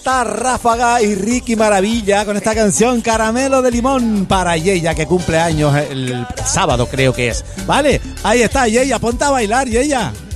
Está Ráfaga y Ricky Maravilla con esta canción Caramelo de Limón para Yeya, que cumple años el sábado, creo que es. Vale, ahí está Yeya, ponte a bailar, Yeya.